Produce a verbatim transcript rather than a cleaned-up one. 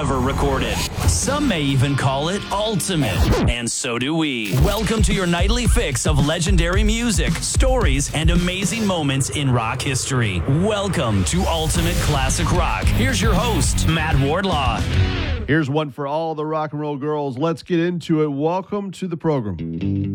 ever recorded. Some may even call it ultimate, and so do we. Welcome to your nightly fix of legendary music, stories, and amazing moments in rock history. Welcome to Ultimate Classic Rock. Here's your host, Matt Wardlaw. Here's one for all the rock and roll girls. Let's get into it. Welcome to the program.